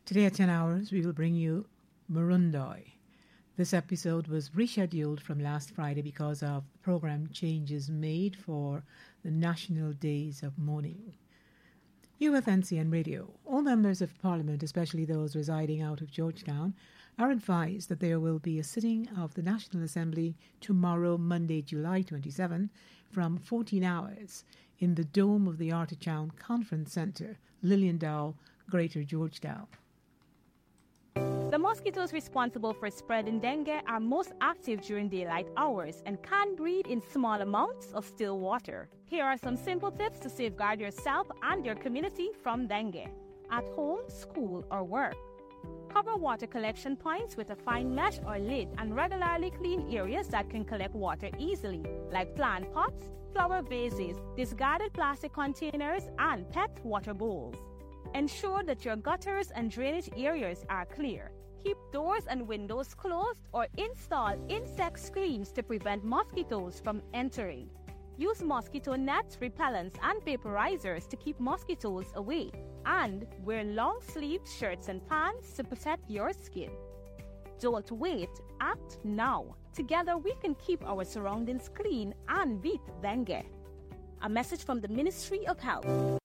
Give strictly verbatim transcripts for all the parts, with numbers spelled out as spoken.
Today at ten hours, we will bring you Murundoy. This episode was rescheduled from last Friday because of program changes made for the National Days of Mourning. You with N C N Radio. All members of Parliament, especially those residing out of Georgetown, are advised that there will be a sitting of the National Assembly tomorrow, Monday, July twenty-seventh, from fourteen hours in the dome of the Arthur-Chown Conference Centre, Lilliandow, Greater Georgetown. The mosquitoes responsible for spreading dengue are most active during daylight hours and can breed in small amounts of still water. Here are some simple tips to safeguard yourself and your community from dengue. At home, school, or work. Cover water collection points with a fine mesh or lid and regularly clean areas that can collect water easily, like plant pots, flower vases, discarded plastic containers, and pet water bowls. Ensure that your gutters and drainage areas are clear. Keep doors and windows closed or install insect screens to prevent mosquitoes from entering. Use mosquito nets, repellents, and vaporizers to keep mosquitoes away. And wear long-sleeved shirts and pants to protect your skin. Don't wait, act now. Together we can keep our surroundings clean and beat dengue. A message from the Ministry of Health.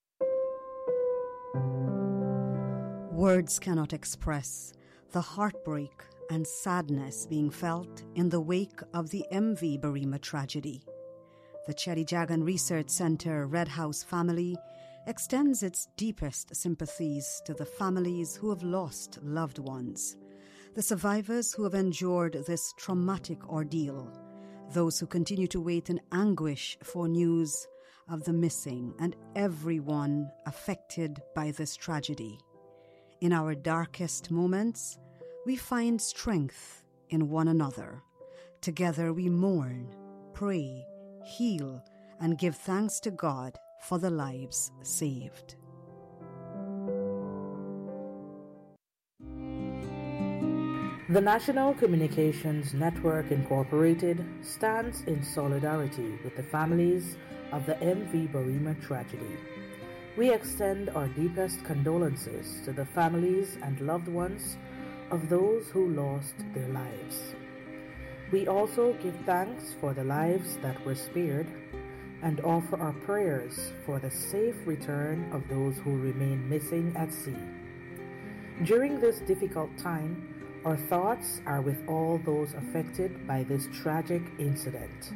Words cannot express the heartbreak and sadness being felt in the wake of the M V Barima tragedy. The Cheddi Jagan Research Centre Red House family extends its deepest sympathies to the families who have lost loved ones, the survivors who have endured this traumatic ordeal, those who continue to wait in anguish for news of the missing, and everyone affected by this tragedy. In our darkest moments, we find strength in one another. Together we mourn, pray, heal, and give thanks to God for the lives saved. The National Communications Network Incorporated stands in solidarity with the families of the M V Barima tragedy. We extend our deepest condolences to the families and loved ones of those who lost their lives. We also give thanks for the lives that were spared and offer our prayers for the safe return of those who remain missing at sea. During this difficult time, our thoughts are with all those affected by this tragic incident.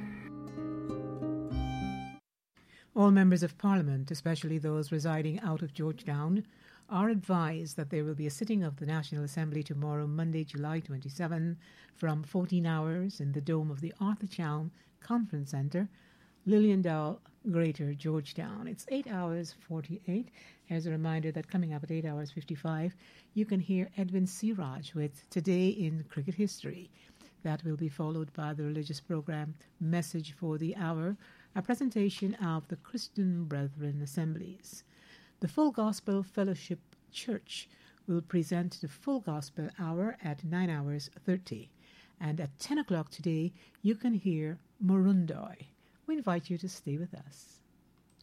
All members of Parliament, especially those residing out of Georgetown, are advised that there will be a sitting of the National Assembly tomorrow, Monday, July twenty-seventh, from fourteen hours in the dome of the Arthur-Chown Conference Centre, Lilliandow, Greater Georgetown. It's eight hours forty-eight. As a reminder that coming up at eight hours fifty-five, you can hear Edwin Siraj with Today in Cricket History. That will be followed by the religious program Message for the Hour, a presentation of the Christian Brethren Assemblies. The Full Gospel Fellowship Church will present the Full Gospel Hour at nine hours thirty. And at ten o'clock today, you can hear Murundoy. We invite you to stay with us.